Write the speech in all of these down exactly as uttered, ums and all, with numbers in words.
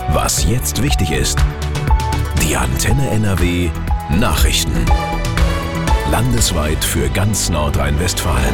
Was jetzt wichtig ist. Die Antenne N R W Nachrichten. Landesweit für ganz Nordrhein-Westfalen.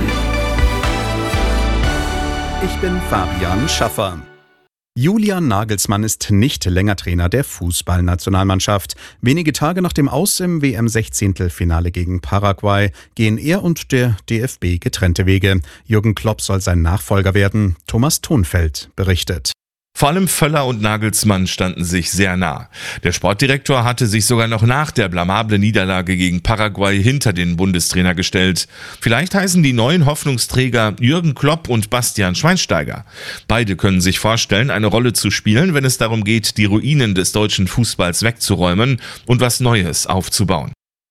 Ich bin Fabian Schaffer. Julian Nagelsmann ist nicht länger Trainer der Fußballnationalmannschaft. Wenige Tage nach dem Aus im W M-Sechzehntelfinale gegen Paraguay gehen er und der D F B getrennte Wege. Jürgen Klopp soll sein Nachfolger werden. Thomas Thonfeld berichtet. Vor allem Völler und Nagelsmann standen sich sehr nah. Der Sportdirektor hatte sich sogar noch nach der blamablen Niederlage gegen Paraguay hinter den Bundestrainer gestellt. Vielleicht heißen die neuen Hoffnungsträger Jürgen Klopp und Bastian Schweinsteiger. Beide können sich vorstellen, eine Rolle zu spielen, wenn es darum geht, die Ruinen des deutschen Fußballs wegzuräumen und was Neues aufzubauen.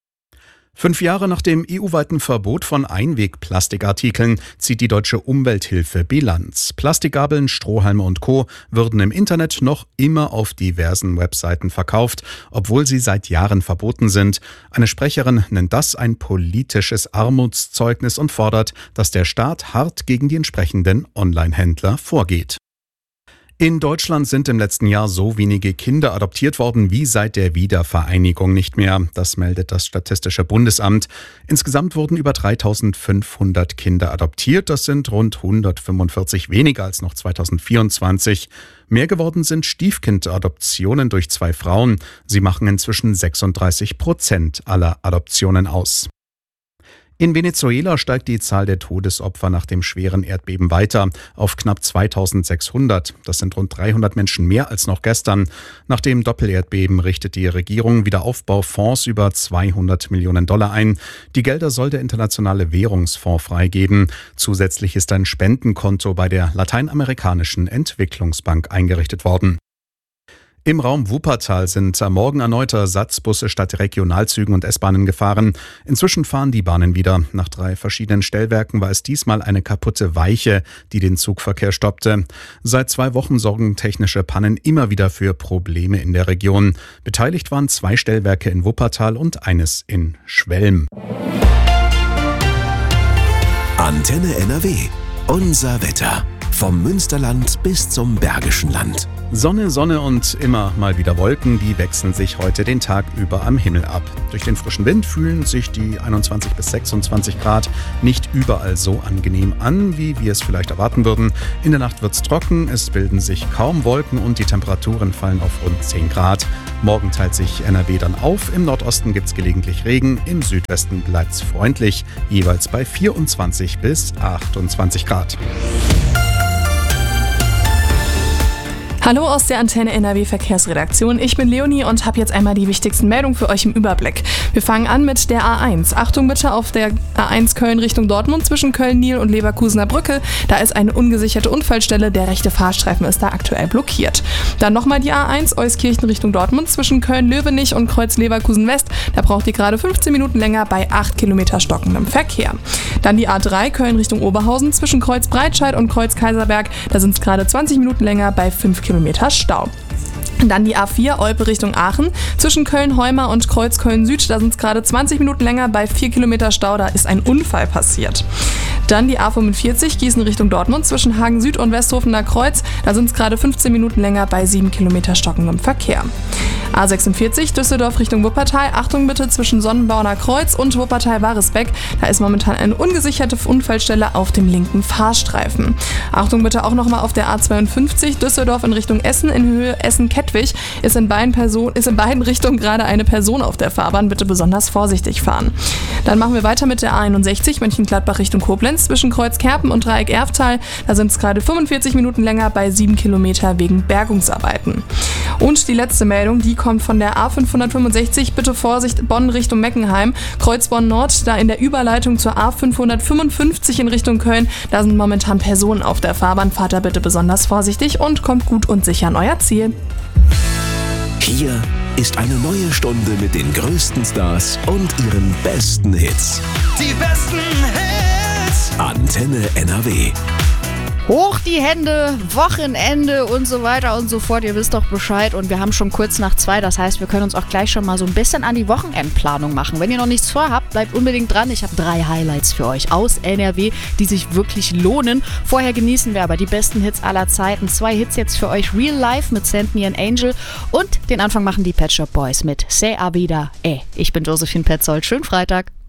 Fünf Jahre nach dem E U-weiten Verbot von Einwegplastikartikeln zieht die Deutsche Umwelthilfe Bilanz. Plastikgabeln, Strohhalme und Co. würden im Internet noch immer auf diversen Webseiten verkauft, obwohl sie seit Jahren verboten sind. Eine Sprecherin nennt das ein politisches Armutszeugnis und fordert, dass der Staat hart gegen die entsprechenden Online-Händler vorgeht. In Deutschland sind im letzten Jahr so wenige Kinder adoptiert worden wie seit der Wiedervereinigung nicht mehr. Das meldet das Statistische Bundesamt. Insgesamt wurden über dreitausendfünfhundert Kinder adoptiert. Das sind rund hundertfünfundvierzig weniger als noch zweitausendvierundzwanzig. Mehr geworden sind Stiefkindadoptionen durch zwei Frauen. Sie machen inzwischen sechsunddreißig Prozent aller Adoptionen aus. In Venezuela steigt die Zahl der Todesopfer nach dem schweren Erdbeben weiter auf knapp zweitausendsechshundert. Das sind rund dreihundert Menschen mehr als noch gestern. Nach dem Doppelerdbeben richtet die Regierung Wiederaufbaufonds über zweihundert Millionen Dollar ein. Die Gelder soll der Internationale Währungsfonds freigeben. Zusätzlich ist ein Spendenkonto bei der Lateinamerikanischen Entwicklungsbank eingerichtet worden. Im Raum Wuppertal sind am Morgen erneut Ersatzbusse statt Regionalzügen und S-Bahnen gefahren. Inzwischen fahren die Bahnen wieder. Nach drei verschiedenen Stellwerken war es diesmal eine kaputte Weiche, die den Zugverkehr stoppte. Seit zwei Wochen sorgen technische Pannen immer wieder für Probleme in der Region. Beteiligt waren zwei Stellwerke in Wuppertal und eines in Schwelm. Antenne N R W. Unser Wetter. Vom Münsterland bis zum Bergischen Land. Sonne, Sonne und immer mal wieder Wolken, die wechseln sich heute den Tag über am Himmel ab. Durch den frischen Wind fühlen sich die einundzwanzig bis sechsundzwanzig Grad nicht überall so angenehm an, wie wir es vielleicht erwarten würden. In der Nacht wird's trocken, es bilden sich kaum Wolken und die Temperaturen fallen auf rund zehn Grad. Morgen teilt sich N R W dann auf, im Nordosten gibt's gelegentlich Regen, im Südwesten bleibt's freundlich, jeweils bei vierundzwanzig bis achtundzwanzig Grad. Hallo aus der Antenne N R W Verkehrsredaktion. Ich bin Leonie und habe jetzt einmal die wichtigsten Meldungen für euch im Überblick. Wir fangen an mit der A eins. Achtung bitte auf der A eins Köln Richtung Dortmund zwischen Köln-Nil und Leverkusener Brücke. Da ist eine ungesicherte Unfallstelle. Der rechte Fahrstreifen ist da aktuell blockiert. Dann nochmal die A eins Euskirchen Richtung Dortmund zwischen Köln-Löwenich und Kreuz-Leverkusen-West. Da braucht ihr gerade fünfzehn Minuten länger bei acht Kilometer stockendem Verkehr. Dann die A drei Köln Richtung Oberhausen zwischen Kreuz-Breitscheid und Kreuz-Kaiserberg. Da sind es gerade zwanzig Minuten länger bei fünf Kilometer Stau. Dann die A vier Olpe Richtung Aachen zwischen Köln-Heumar und Kreuz-Köln-Süd. Da sind es gerade zwanzig Minuten länger bei vier Kilometer Stau. Da ist ein Unfall passiert. Dann die A fünfundvierzig Gießen Richtung Dortmund zwischen Hagen Süd und Westhofener Kreuz. Da sind es gerade fünfzehn Minuten länger bei sieben Kilometer stockendem Verkehr. A sechsundvierzig Düsseldorf Richtung Wuppertal. Achtung bitte zwischen Sonnenbauerner Kreuz und Wuppertal-Waresbeck. Da ist momentan eine ungesicherte Unfallstelle auf dem linken Fahrstreifen. Achtung bitte auch nochmal auf der A zweiundfünfzig Düsseldorf in Richtung Essen in Höhe Essen-Kettwig. Ist in beiden Person, ist in beiden Richtungen gerade eine Person auf der Fahrbahn. Bitte besonders vorsichtig fahren. Dann machen wir weiter mit der A einundsechzig Mönchengladbach Richtung Koblenz zwischen Kreuz-Kerpen und Dreieck-Erftal. Da sind es gerade fünfundvierzig Minuten länger bei sieben Kilometer wegen Bergungsarbeiten. Und die letzte Meldung, die kommt von der A fünfhundertfünfundsechzig. Bitte Vorsicht, Bonn Richtung Meckenheim. Kreuz Bonn Nord, da in der Überleitung zur A fünfhundertfünfundfünfzig in Richtung Köln. Da sind momentan Personen auf der Fahrbahn. Fahrt da bitte besonders vorsichtig und kommt gut und sicher an euer Ziel. Hier ist eine neue Stunde mit den größten Stars und ihren besten Hits. Die besten Hits. Antenne N R W. Hoch die Hände, Wochenende und so weiter und so fort. Ihr wisst doch Bescheid und wir haben schon kurz nach zwei. Das heißt, wir können uns auch gleich schon mal so ein bisschen an die Wochenendplanung machen. Wenn ihr noch nichts vorhabt, bleibt unbedingt dran. Ich habe drei Highlights für euch aus N R W, die sich wirklich lohnen. Vorher genießen wir aber die besten Hits aller Zeiten. Zwei Hits jetzt für euch. Real Life mit Send Me an Angel und den Anfang machen die Pet Shop Boys mit Se Avida E. Ich bin Josephine Petzold. Schönen Freitag.